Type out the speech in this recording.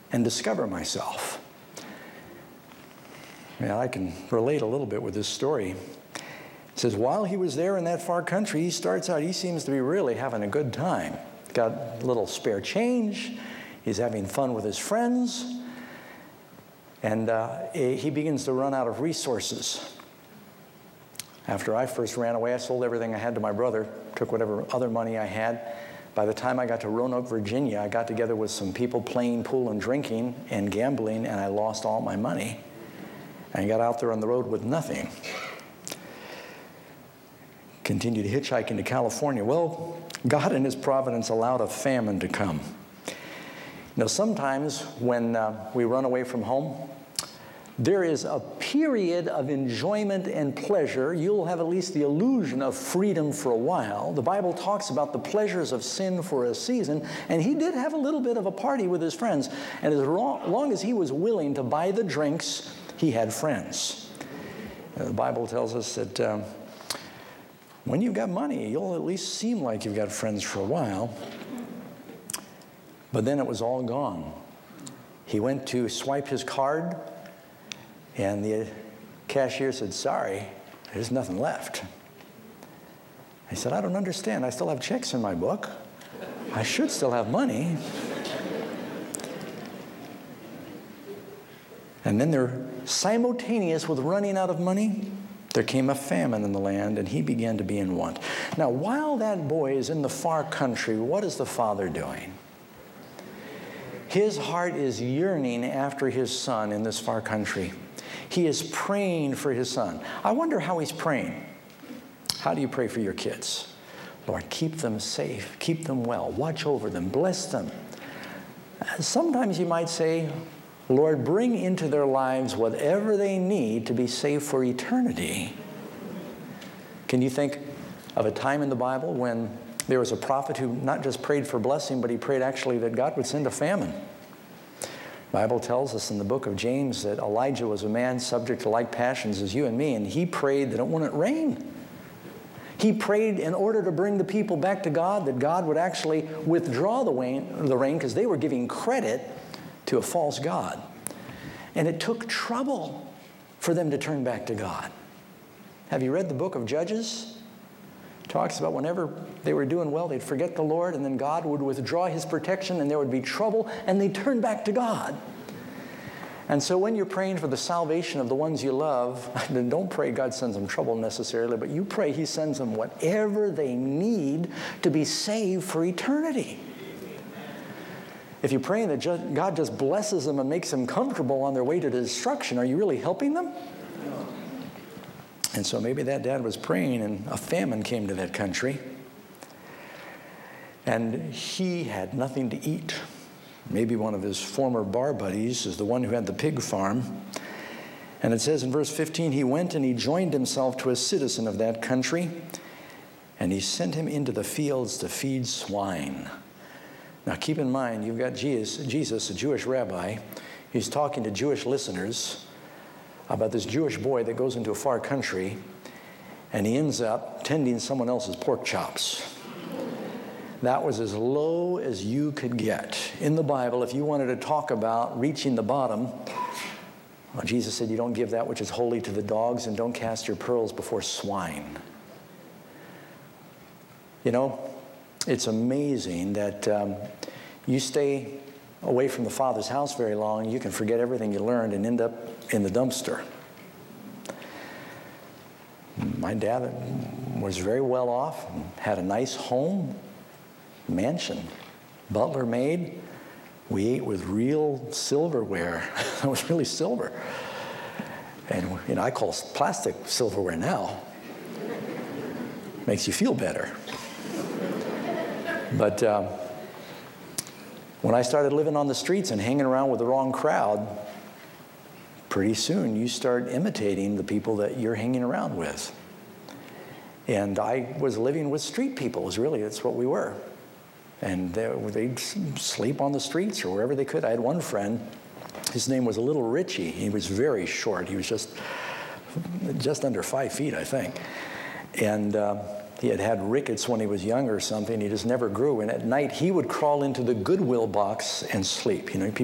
and discover myself. Now, I can relate a little bit with this story. It says, while he was there in that far country, he starts out, he seems to be really having a good time. Got a little spare change. He's having fun with his friends. And he begins to run out of resources. After I first ran away, I sold everything I had to my brother, took whatever other money I had. By the time I got to Roanoke, Virginia, I got together with some people playing pool and drinking and gambling, and I lost all my money. And I got out there on the road with nothing. Continued to hitchhike into California. Well, God in His providence allowed a famine to come. Now, sometimes when we run away from home, there is a period of enjoyment and pleasure. You'll have at least the illusion of freedom for a while. The Bible talks about the pleasures of sin for a season, and he did have a little bit of a party with his friends. And as long as he was willing to buy the drinks, he had friends. The Bible tells us that when you've got money, you'll at least seem like you've got friends for a while. But then it was all gone. He went to swipe his card, and the cashier said, sorry, there's nothing left. I said, I don't understand. I still have checks in my book. I should still have money. And then they're simultaneous with running out of money, there came a famine in the land, and he began to be in want. Now, while that boy is in the far country, what is the father doing? His heart is yearning after his son in this far country. He is praying for his son. I wonder how he's praying. How do you pray for your kids? Lord, keep them safe, keep them well, watch over them, bless them. Sometimes you might say, Lord, bring into their lives whatever they need to be saved for eternity. Can you think of a time in the Bible when there was a prophet who not just prayed for blessing, but he prayed actually that God would send a famine? The Bible tells us in the book of James that Elijah was a man subject to like passions as you and me, and he prayed that it wouldn't rain. He prayed in order to bring the people back to God, that God would actually withdraw the rain because they were giving credit to a false god. And it took trouble for them to turn back to God. Have you read the book of Judges? It talks about whenever they were doing well, they'd forget the Lord, and then God would withdraw His protection, and there would be trouble, and they'd turn back to God. And so when you're praying for the salvation of the ones you love, then don't pray God sends them trouble necessarily, but you pray He sends them whatever they need to be saved for eternity. If you're praying that God just blesses them and makes them comfortable on their way to destruction, are you really helping them? And so maybe that dad was praying and a famine came to that country. And he had nothing to eat. Maybe one of his former bar buddies is the one who had the pig farm. And it says in verse 15, he went and he joined himself to a citizen of that country, and he sent him into the fields to feed swine. Now keep in mind, you've got Jesus, a Jewish rabbi. He's talking to Jewish listeners about this Jewish boy that goes into a far country, and he ends up tending someone else's pork chops. That was as low as you could get. In the Bible, if you wanted to talk about reaching the bottom, well, Jesus said, you don't give that which is holy to the dogs, and don't cast your pearls before swine. You know, it's amazing that you stay away from the Father's house very long, you can forget everything you learned and end up in the dumpster. My dad was very well off, had a nice home, mansion, butler maid. We ate with real silverware. It was really silver. And you know, I call plastic silverware now. Makes you feel better. But when I started living on the streets and hanging around with the wrong crowd, pretty soon you start imitating the people that you're hanging around with. And I was living with street people. That's what we were. And they'd sleep on the streets or wherever they could. I had one friend, his name was Little Richie. He was very short. He was just under 5 feet, I think. And he had rickets when he was young or something. He just never grew. And at night, he would crawl into the Goodwill box and sleep. You know,